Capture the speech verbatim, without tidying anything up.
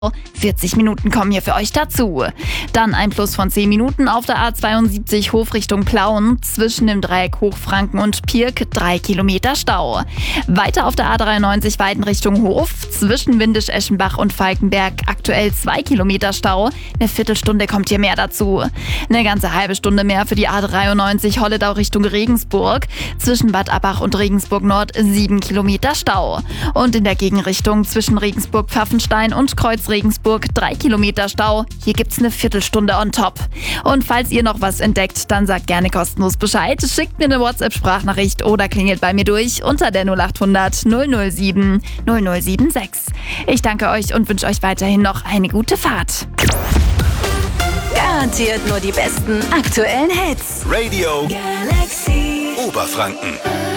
vierzig Minuten kommen hier für euch dazu. Dann ein Plus von zehn Minuten auf der A zweiundsiebzig Hof Richtung Plauen. Zwischen dem Dreieck Hochfranken und Pirk drei Kilometer Stau. Weiter auf der A dreiundneunzig Weiden Richtung Hof. Zwischen Windisch-Eschenbach und Falkenberg aktuell zwei Kilometer Stau. Eine Viertelstunde kommt hier mehr dazu. Eine ganze halbe Stunde mehr für die A dreiundneunzig Holledau Richtung Regensburg. Zwischen Bad Abbach und Regensburg Nord sieben Kilometer Stau. Und in der Gegenrichtung zwischen Regensburg-Pfaffenstein und Kreuz Regensburg drei Kilometer Stau. Hier gibt's eine Viertelstunde on top. Und falls ihr noch was entdeckt, dann sagt gerne kostenlos Bescheid. Schickt mir eine WhatsApp-Sprachnachricht oder klingelt bei mir durch unter der null acht hundert null null sieben null null sieben sechs. Ich danke euch und wünsche euch weiterhin noch eine gute Fahrt. Garantiert nur die besten aktuellen Hits. Radio Galaxy Oberfranken.